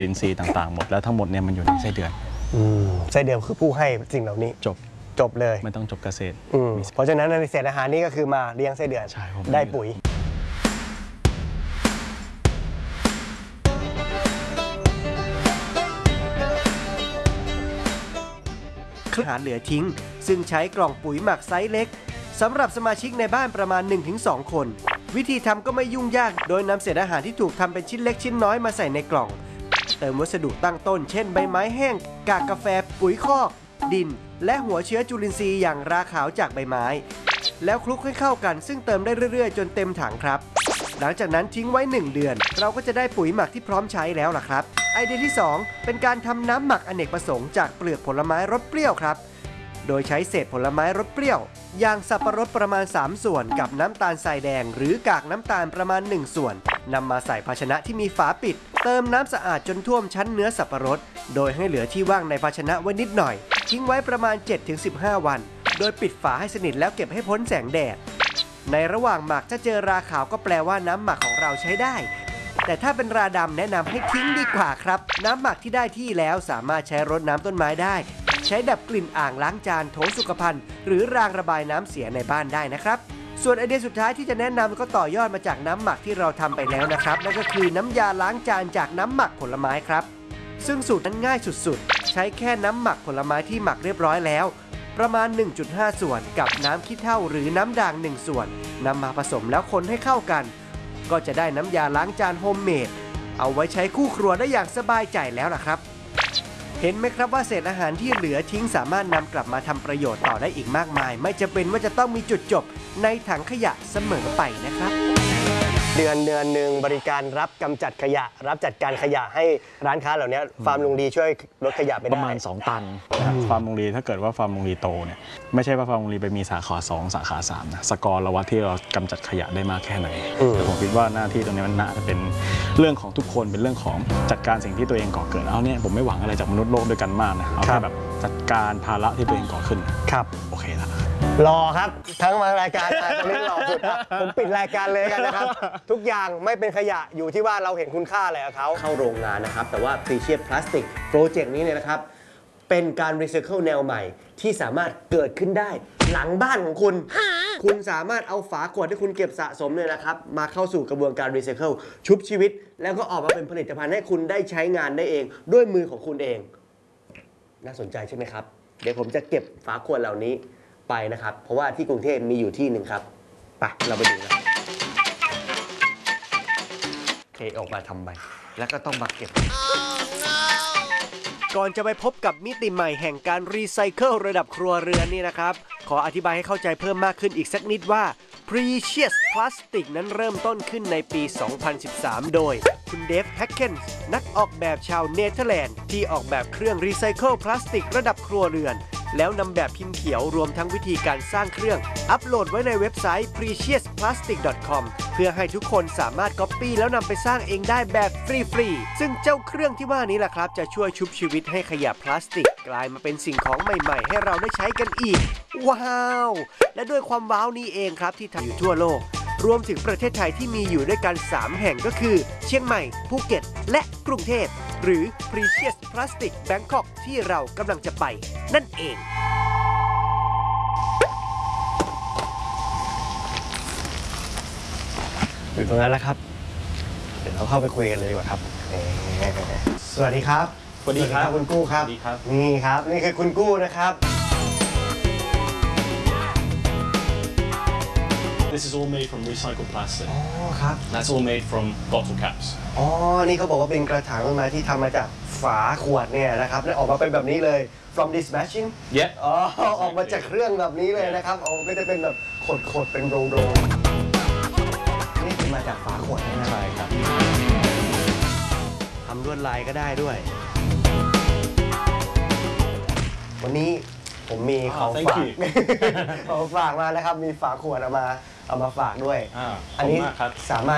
อินทรีย์ต่างๆหมดแล้วทั้งหมดเนี่ยมันอยู่ในไส้เดือนไส้เดือนคือผู้ให้สิ่งเหล่านี้จบเลยไม่ต้องจบเกษตรเพราะฉะนั้นในเศษอาหารนี่ก็คือมาเลี้ยงไส้เดือนได้ปุ๋ยอาหารเหลือทิ้งซึ่งใช้กล่องปุ๋ยหมักไซส์เล็กสำหรับสมาชิกในบ้านประมาณ 1-2 คนวิธีทำก็ไม่ยุ่งยากโดยนำเศษอาหารที่ถูกทำเป็นชิ้นเล็กชิ้นน้อยมาใส่ในกล่องเติมวัสดุตั้งต้นเช่นใบไม้แห้งกากกาแฟปุ๋ยคอกดินและหัวเชื้อจุลินทรีย์อย่างราขาวจากใบไม้แล้วคลุกให้เข้ากันซึ่งเติมได้เรื่อยๆจนเต็มถังครับหลังจากนั้นทิ้งไว้1 เดือนเราก็จะได้ปุ๋ยหมักที่พร้อมใช้แล้วล่ะครับไอเดียที่2เป็นการทำน้ำหมักอเนกประสงค์จากเปลือกผลไม้รสเปรี้ยวครับโดยใช้เศษผลไม้รสเปรี้ยวอย่างสับปะรดประมาณ3 ส่วนกับน้ำตาลทรายแดงหรือกากน้ำตาลประมาณ1 ส่วนนำมาใส่ภาชนะที่มีฝาปิดเติมน้ำสะอาดจนท่วมชั้นเนื้อสับปะรดโดยให้เหลือที่ว่างในภาชนะไว้นิดหน่อยทิ้งไว้ประมาณ 7-15 วันโดยปิดฝาให้สนิทแล้วเก็บให้พ้นแสงแดดในระหว่างหมักถ้าเจอราขาวก็แปลว่าน้ำหมักของเราใช้ได้แต่ถ้าเป็นราดำแนะนำให้ทิ้งดีกว่าครับน้ำหมักที่ได้ที่แล้วสามารถใช้รดน้ำต้นไม้ได้ใช้ดับกลิ่นอ่างล้างจานโถสุขภัณฑ์หรือรางระบายน้ำเสียในบ้านได้นะครับส่วนไอเดียสุดท้ายที่จะแนะนำก็ต่อยอดมาจากน้ำหมักที่เราทำไปแล้วนะครับนั่นก็คือน้ำยาล้างจานจากน้ำหมักผลไม้ครับซึ่งสูตรนั้นง่ายสุดๆใช้แค่น้ำหมักผลไม้ที่หมักเรียบร้อยแล้วประมาณ 1.5 ส่วนกับน้ำขี้เถ้าหรือน้ำด่าง1 ส่วนนำมาผสมแล้วคนให้เข้ากันก็จะได้น้ำยาล้างจานโฮมเมดเอาไว้ใช้คู่ครัวได้อย่างสบายใจแล้วล่ะครับเห็นไหมครับว่าเศษอาหารที่เหลือทิ้งสามารถนำกลับมาทำประโยชน์ต่อได้อีกมากมายไม่จำเป็นว่าจะต้องมีจุดจบในถังขยะเสมอไปนะครับเดือนหนึ่งบริการรับกำจัดขยะรับจัดการขยะให้ร้านค้าเหล่านี้ฟาร์มลุงดีช่วยลดขยะไปได้ประมาณ2 ตันนะครับฟาร์มลุงดีถ้าเกิดว่าฟาร์มลุงดีโตเนี่ยไม่ใช่ว่าฟาร์มลุงดีไปมีสาขา2สาขา3นะสกอร์เราวัดที่เรากำจัดขยะได้มากแค่ไหนแต่ผมคิดว่าหน้าที่ตรงนี้มันน่าจะเป็นเรื่องของทุกคนเป็นเรื่องของจัดการสิ่งที่ตัวเองก่อเกิดเอาเนี่ยผมไม่หวังอะไรจากมนุษย์โลกด้วยกันมากนะเอาแค่แบบจัดการภาระที่ตัวเองก่อขึ้นครับโอเคแล้วรอครับทั้งมารายการมาตอนนี้รอสุดผมปิดรายการเลยกันนะครับทุกอย่างไม่เป็นขยะอยู่ที่ว่าเราเห็นคุณค่าอะไรกับเขาเข้าโรงงานนะครับแต่ว่า Precious Plastic โปรเจกต์นี้เนี่ยนะครับเป็นการรีไซเคิลแนวใหม่ที่สามารถเกิดขึ้นได้หลังบ้านของคุณคุณสามารถเอาฝาขวดที่คุณเก็บสะสมเนี่ยนะครับมาเข้าสู่กระบวนการรีไซเคิลชุบชีวิตแล้วก็ออกมาเป็นผลิตภัณฑ์ให้คุณได้ใช้งานได้เองด้วยมือของคุณเองน่าสนใจใช่ไหมครับเดี๋ยวผมจะเก็บฝาขวดเหล่านี้ไปนะครับเพราะว่าที่กรุงเทพมีอยู่ที่หนึ่งครับไปเราไปดูนะเทออกมาทำใบแล้วก็ต้องมาเก็บก่อนจะไปพบกับมิติใหม่แห่งการรีไซเคิลระดับครัวเรือนนี่นะครับขออธิบายให้เข้าใจเพิ่มมากขึ้นอีกสักนิดว่า Precious Plastic นั้นเริ่มต้นขึ้นในปี 2013 โดยคุณเดฟแฮกเกนส์นักออกแบบชาวเนเธอร์แลนด์ที่ออกแบบเครื่องรีไซเคิลพลาสติกระดับครัวเรือนแล้วนำแบบพิมพ์เขียวรวมทั้งวิธีการสร้างเครื่องอัปโหลดไว้ในเว็บไซต์ preciousPlastic.com เพื่อให้ทุกคนสามารถก๊อปปี้แล้วนำไปสร้างเองได้แบบฟรีๆซึ่งเจ้าเครื่องที่ว่านี้แหละครับจะช่วยชุบชีวิตให้ขยะพลาสติกกลายมาเป็นสิ่งของใหม่ๆให้เราได้ใช้กันอีกว้าวและด้วยความว้าวนี้เองครับที่ทำอยู่ทั่วโลกรวมถึงประเทศไทยที่มีอยู่ด้วยกัน3แห่งก็คือเชียงใหม่ภูเก็ตและกรุงเทพหรือ Precious Plastic Bangkok ที่เรากำลังจะไปนั่นเองอยู่ตรงนั้นแล้วครับเดี๋ยวเราเข้าไปคุยกันเลยดีกว่าครับสวัสดีครับสวัสดีครับคุณกู้ครับนี่ครับนี่คือคุณกู้นะครับ This is all made from recycled plastic. อ๋อครับ That's all made from bottle caps. อ๋อนี่เขาบอกว่าเป็นกระถางต้นไม้ที่ทำมาจากฝาขวดเนี่ยนะครับแล้วออกมาเป็นแบบนี้เลย from this machine Yeah. อ๋อออกมาจากเครื่องแบบนี้เลยนะครับอ๋อก็จะเป็นแบบขดเป็นโรงนี่คือมาจากฝาขวดนะใช่ครับทำลวดลายก็ได้ด้วยวันนี้ผมมีของฝากของฝากมานะครับมีฝาขวดเอามาฝากด้วยอันนี้สามารถ